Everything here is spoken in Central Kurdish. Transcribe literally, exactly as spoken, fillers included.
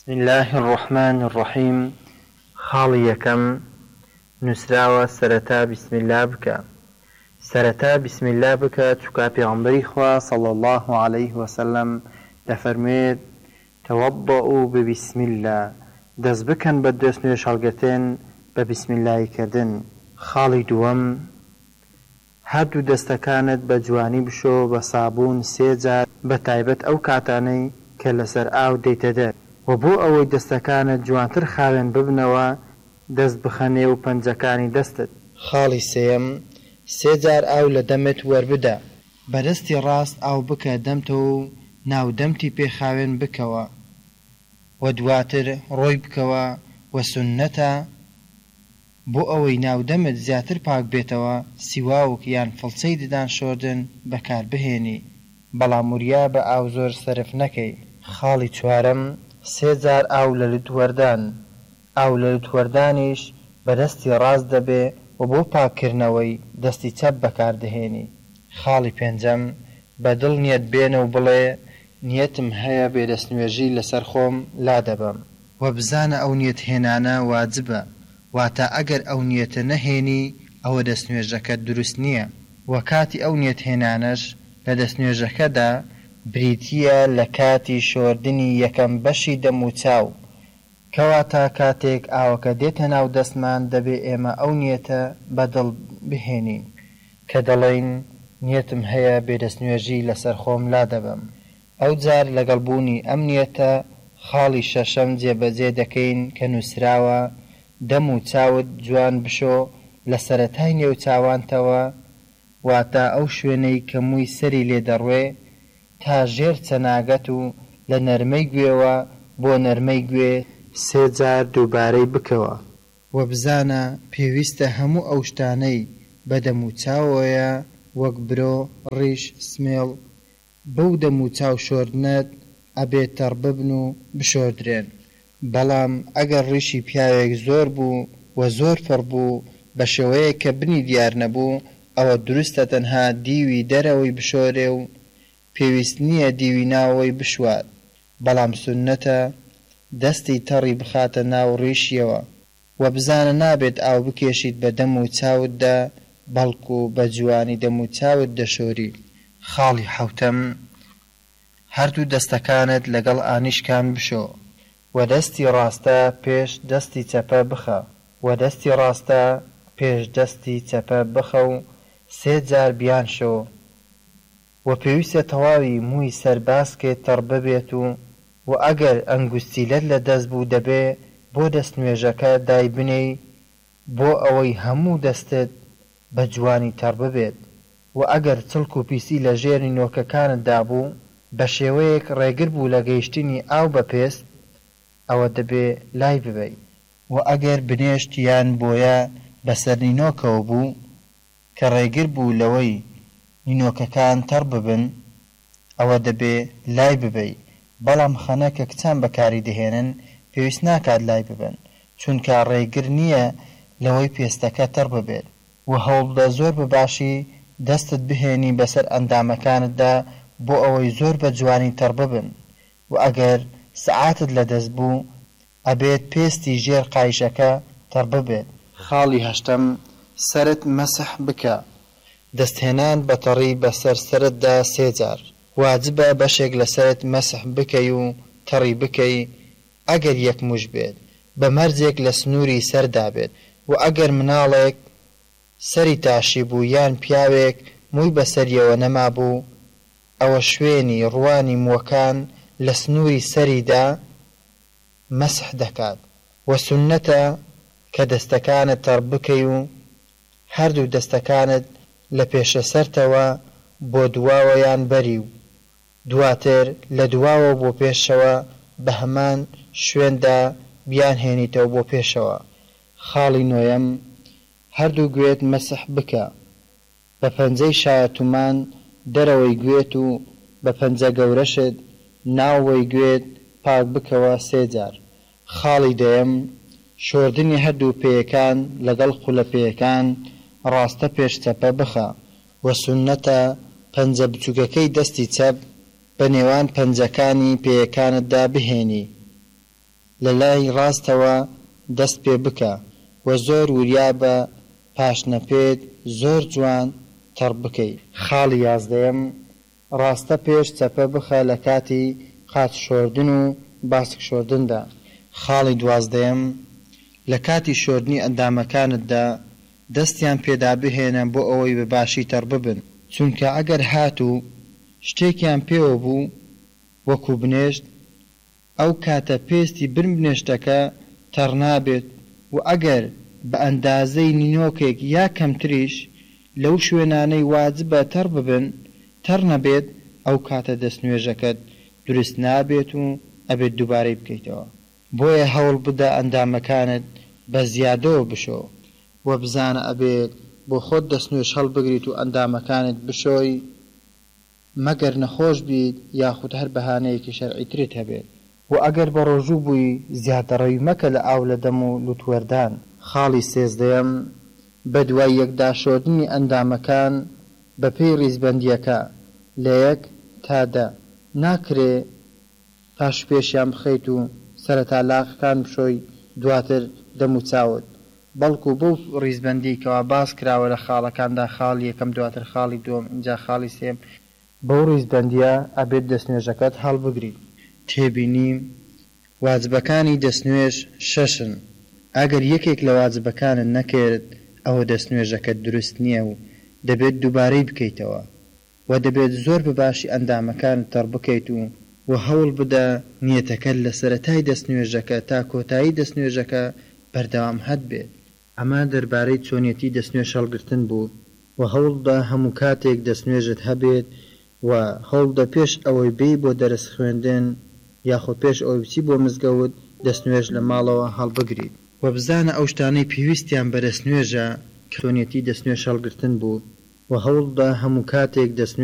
بسم الله الرحمن الرحيم. خاڵی یەکەم نووسراوە سەرەتا بسم الله بکە. سەرەتا بسم الله بکە چونکە پێغەمبەری خوا صلی الله عليه وسلم دەفەرموێت تەوەضەئوا ببسم الله، دەست بکەن بە دەست نوێژ هەڵگرتن بە بسم الله کردن. خاڵی دووەم هەردوو دەستەکانت بە جوانی بشۆ بە سابوون سێ جار، بە تایبەت ئەو کاتانەی کە لەسەر ئاو دەیتە دەر، و بۆ ئەوەی دەستەکانت جوانتر خاوێن ببنەوە دەست بخەنێ و پەنجەکانی دەستت. خاڵی سێم سێ جار ئاو لە دەمت وەربدە، بەدەستی ڕاست ئاو بکە دەمتەوە و ناو دەمتی پێ خاوێن بکەوە و دواتر ڕۆی بکەوە و سونەتە بۆ ئەوەی ناو دەمت زیاتر پاک بێتەوە سیواوک یان فڵچەی ددان شۆردن بەکار بهێنی، بەڵام وریا بە ئاو زۆر سەرف نەکەی. خاڵی چوارەم سێ جار ئاو لە لوتوەردان، ئاو لە لوتوەردانیش بەدەستی ڕاست دەبێ و بۆ پاکردنەوەی دەستی چەپ بەکاردەهێنی. خاڵی پێنجەم بەدڵ نیەت بێنە و بڵێ نیەتم هەیە بێدەستنوێژی لەسەر خۆم لا دەبم، و بزانە ئەو نیەت هێنانە واجبە، واتە ئەگەر ئەو نیەتە نەهێنی ئەوە دەستنوێژەکە دروست نییە، و کاتی ئەو نیەت هێنانەش لە دەستنوێژەکەدا بریتیە لە کاتی شۆردنی یەکەم بەشی دەم و چاو، کەواتە کاتێک ئاوەکە دێتە ناو دەستمان دەبێ ئێمە ئەو نیەتە بەدڵ بهێنین کە دەڵێن نیەتم هەیە بێدەستنوێژی لەسەر خۆم لا دەبم. ئەو جار لەگەڵبوونی ئەم نیەتە خاڵی شەشەم جێبەجێ دەکەین کە نووسراوە دەم و چاوت جوان بشۆ لە سەرەتای نێو چاوانتەوە، واتە ئەو شوێنەی کە مووی سەری لێ دەڕوێ تا ژێر چەناگەت و لە نەرمەی گوێوە بۆ نەرمەی گوێ سێ جار دووبارەی بکەوە، و بزانە پێویستە هەموو ئەو شتانەی بە دەم و چاوەیە وەک برۆ، ڕیش، سمێڵ بەو دەم و چاو شۆردنەت ئەبێت تەڕ ببن و بشۆردرێن. بەڵام ئەگەر ڕیشی پیاوێک زۆر بوو و زۆر فڕ بوو بە شێوەیە کە بنی دیار نەبوو، ئەوە دروستە تەنها دیوی دەرەوەی بشۆرێ و پێویست نییە دیوی ناوەوەی بشوات، بەڵام سونەتە دەستی تەڕی بخاتە ناو ڕیشیەوە، و بزانە نابێت ئاو بکێشیت بە دەم و چاوتدا، بەڵکو بە جوانی دەم و چاوت دەشۆری. خاڵی حەوتەم هەردوو دەستەکانت لەگەڵ ئانیشکان بشۆ، و دەستی ڕاستە پێش دەستی چەپە بخە، و دەستی ڕاستە پێش دەستی چەپە بخە و سێ جار بیان شۆ، و پێویستە تەواوی مووی سەرباسکێت تەڕ ببێت و و ئەگەر ئەنگوستیلت لە دەست بوو دەبێ بۆ دەستنوێژەکە دای بنێی بۆ ئەوەی هەموو دەستت بە جوانی تەڕ ببێت، و ئەگەر چڵک و پیسی لە ژێری نۆکەکانتدا بوو بە شێوەیەک ڕێگر بوو لە گەیشتنی ئاو بە پێست، ئەوە دەبێ لای ببەی، و ئەگەر بنێشت یان بۆیە بەسەر نینۆکەوە بوو کە ڕێگر بوو لەوەی نینۆکەکان تەڕ ببن، ئەوە دەبێ لای ببەی. بەڵام خەنە کە کچان بەکاری دەهێنن پێویست ناکات لای ببن، چونکە ڕێگر نییە لەوەی پێستەکە تەڕ ببێت، و هەوڵدە زۆر بەباشی دەستت بهێنی بەسەر ئەندامەکانتدا بۆ ئەوەی زۆر بە جوانی تەڕ ببن، و ئەگەر سەعاتت لە دەست بوو ئەبێت پێستی ژێر قایشەکە تەڕ ببێت. خاڵی هەشتەم سەرت مەسح بکە، دەستهێنان بە تەڕی بەسەر سەرتدا سێ جار، واجبە بەشێک لە سەرت مەسح بکەی و تەڕی بکەی ئەگەر یەک موش بێت بە مەرجێک لە سنووری سەردا بێت، و ئەگەر مناڵێک سەری تاشی بوو یان پیاوێک مووی بەسەریەوە نەما بوو، ئەوە شوێنی ڕوانی مووەکان لە سنووری سەریدا مەسح دەکات، و سونەتە کە دەستەکانت تەڕ بکەی و هەردوو دەستەکانت لە پێشە سەرتەوە بۆ دواوەیان بەری و دواتر لە دواوە بۆ پێشەوە بە هەمان شوێندا بیان هێنیتەوە بۆ پێشەوە. خاڵی نۆیەم هەردوو گوێت مەسح بکە، بە پەنجەی شایەتومان دەرەوەی گوێت و بە پەنجە گەورەشت ناوەوەی گوێت پاک بکەوە سێ جار. خاڵی دەیەم شۆردنی هەردوو پێیەکان لەگەڵ خولەپێیەکان ڕاستە پێش چەپە بخە، و سونەتە پەنجە بچووکەکەی دەستی چەپ بە نێوان پەنجەکانی پێیەکانتدا بهێنی، لە لای ڕاستەوە دەست پێ بکە و زۆر وریا بە پاشنەپێت زۆر جوان تەڕ بکەیت. خاڵی یازدەیەم ڕاستە پێش چەپە بخە لە کاتی قات شۆردن و باسک شۆردندا. خاڵی دوازدەیەم لە کاتی شۆردنی ئەندامەکانتدا دەستیان پێدا بهێنە بۆ ئەوەی بەباشی تەڕ ببن، چونکە ئەگەر هات و شتێکیان پێوە بوو وەکو بنێشت ئەو کاتە پێستی برم بنێشتەکە تەڕ نابێت و ئەگەر بە ئەندازەی نینۆکێک یا کەمتریش لەو شوێنانەی واجبە تەڕ ببن تەڕ نەبێت ئەو کاتە دەستنوێژەکەت دروست نابێت و ئەبێت دووبارەی بکەیتەوە. بۆیە هەوڵ بدە ئەندامەکانت بە زیادەوە بشۆ و بزانە ئەبێت بۆ خۆت دەستنوێژ هەڵبگریت و ئەندامەکانت بشۆی مەگەر نەخۆش بیت یاخود هەر بەهانەیەکی شەرعیترت هەبێت. و ئەگەر بە ڕۆژوو بووی زیاتەڕەوی مەکە لە ئاو لە دەم و لوتوەردان. خاڵی سێزدەیەم بە دوای یەکدا شۆردنی ئەندامەکان بە پێی ڕیزبەندیەکە لە یەک تا دە ناکرێ پاش پێشیان بخەیت و سەرەتا لاقەکان بشۆی دواتر دەم و چاوت، بەڵکو بەو ڕیزبەندیکەوە باس کراوە لە خاڵەکاندا خاڵی یەکەم دواتر خاڵی دووەم اینجا خاڵی سێم بەو ڕیزبەندیە ئەبێت دەستنوێژەکەت هەڵبگریت. تێبینیم واجبەکانی دەستنوێژ شەشن. ئەگەر یەکێک لە واجبەکانت نەکرد ئەوە دەستنوێژەکەت دروست نییە و دەبێت دووبارەی بکەیتەوە و دەبێت زۆر بەباشی ئەندامەکانت تەڕ بکەیت و و هەوڵ بدە نیەتەکەت لە سەرەتای دەستنوێژەکە تا کۆتایی دەستنوێژەکە بەردەوام هەت بێت. ئەمە دەربارەی چۆنیەتی دەستنوێژ هەڵگرتن بوو و هەوڵدا هەموو کاتێک دەستنوێژت هەبێت و هەوڵدە پێش ئەوەی بێی بۆ دەرس خوێندن یاخود پێش ئەوەی بچی بۆ مزگەوت دەستنوێژ لە ماڵەوە هەڵبگریت و بزانە ئەو شتانەی پێویستیان بە دەستنوێژە کە چۆنیەتی دەستنوێژ هەڵگرتن بوو و هەوڵدا هەموو کاتێک دەستنوێژ